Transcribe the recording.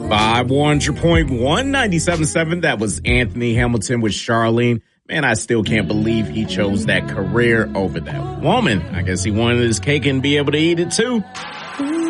100.1, 97.7. That was Anthony Hamilton with Charlene. Man, I still can't believe he chose that career over that woman. I guess he wanted his cake and be able to eat it too.